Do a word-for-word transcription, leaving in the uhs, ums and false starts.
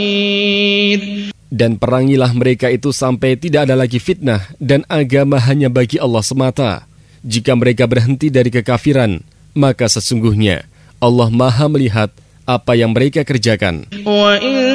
Dan perangilah mereka itu sampai tidak ada lagi fitnah dan agama hanya bagi Allah semata. Jika mereka berhenti dari kekafiran, maka sesungguhnya Allah Maha melihat apa yang mereka kerjakan.